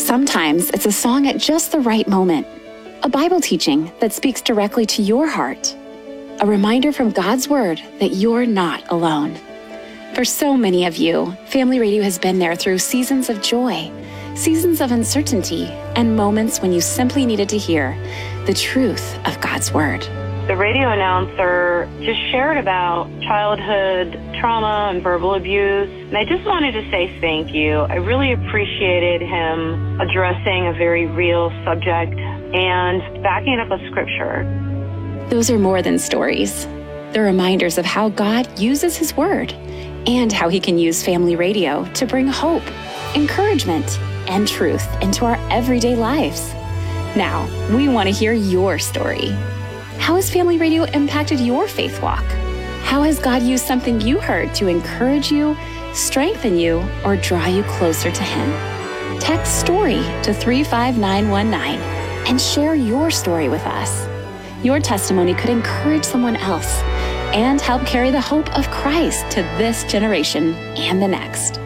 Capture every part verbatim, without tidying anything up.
Sometimes it's a song at just the right moment, a Bible teaching that speaks directly to your heart, a reminder from God's Word that you're not alone. For so many of you, Family Radio has been there through seasons of joy, seasons of uncertainty, and moments when you simply needed to hear the truth of God's Word. The radio announcer just shared about childhood trauma and verbal abuse, and I just wanted to say thank you. I really appreciated him addressing a very real subject and backing up a scripture. Those are more than stories. They're reminders of how God uses His Word and how He can use Family Radio to bring hope, encouragement, and truth into our everyday lives. Now, we want to hear your story. How has Family Radio impacted your faith walk? How has God used something you heard to encourage you, strengthen you, or draw you closer to Him? Text STORY to three five nine one nine and share your story with us. Your testimony could encourage someone else and help carry the hope of Christ to this generation and the next.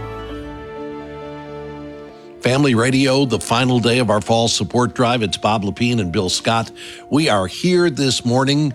Family Radio, the final day of our fall support drive. It's Bob Lepine and Bill Scott. We are here this morning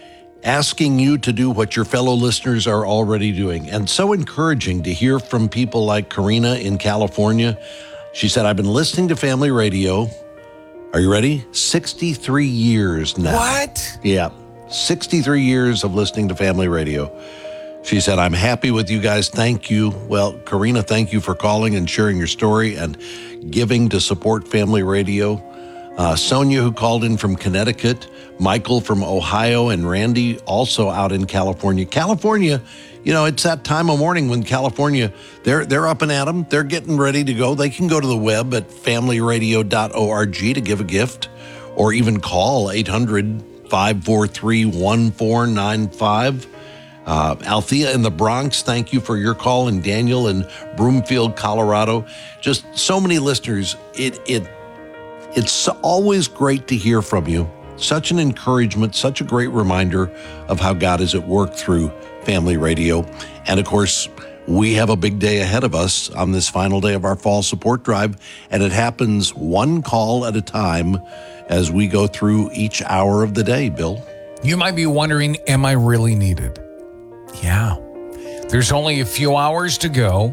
asking you to do what your fellow listeners are already doing. And so encouraging to hear from people like Karina in California. She said, I've been listening to Family Radio. Are you ready? sixty-three years now. What? Yeah, sixty-three years of listening to Family Radio. She said, I'm happy with you guys. Thank you. Well, Karina, thank you for calling and sharing your story and giving to support Family Radio. Uh, Sonia, who called in from Connecticut, Michael from Ohio, and Randy also out in California. California, you know, it's that time of morning when California, they're they're up and at 'em. They're getting ready to go. They can go to the web at family radio dot org to give a gift or even call eight hundred, five four three, one four nine five. Uh, Althea in the Bronx, thank you for your call, and Daniel in Broomfield, Colorado. Just so many listeners. It it it's always great to hear from you. Such an encouragement, such a great reminder of how God is at work through Family Radio. And of course, we have a big day ahead of us on this final day of our fall support drive, and it happens one call at a time as we go through each hour of the day, Bill. You might be wondering, am I really needed? Yeah. There's only a few hours to go,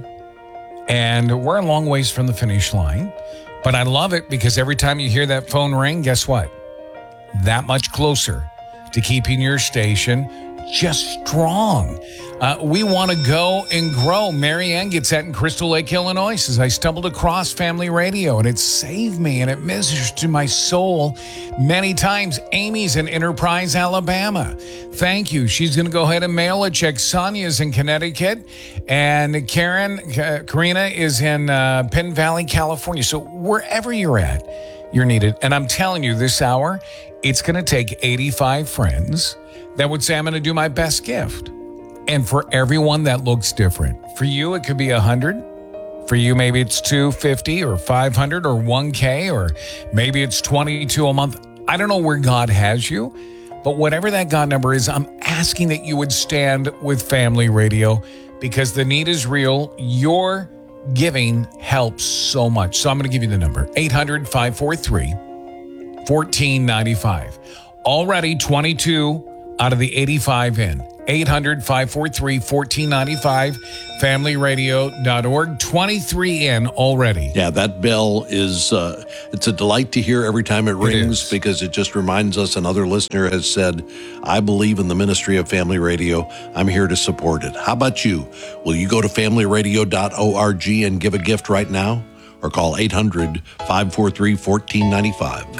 and we're a long ways from the finish line. But I love it because every time you hear that phone ring, guess what? That much closer to keeping your station just strong. Uh, we want to go and grow. Marianne gets that in Crystal Lake, Illinois, says, I stumbled across Family Radio and it saved me and it ministers to my soul many times. Amy's in Enterprise, Alabama. Thank you. She's going to go ahead and mail a check. Sonia's in Connecticut, and Karen, uh, Karina is in uh, Penn Valley, California. So wherever you're at, you're needed. And I'm telling you, this hour, it's going to take eighty-five friends that would say, I'm going to do my best gift. And for everyone, that looks different. For you, it could be one hundred. For you, maybe it's two hundred fifty or five hundred or one K, or maybe it's twenty-two a month. I don't know where God has you, but whatever that God number is, I'm asking that you would stand with Family Radio because the need is real. Your giving helps so much. So I'm going to give you the number, eight hundred, five four three, one four nine five. Already twenty-two out of the eighty-five in. eight hundred, five four three, one four nine five, family radio dot org. twenty-three in already. Yeah, that bell is, uh, it's a delight to hear every time it rings it because it just reminds us. Another listener has said, I believe in the ministry of Family Radio. I'm here to support it. How about you? Will you go to family radio dot org and give a gift right now? Or call eight hundred, five four three, one four nine five.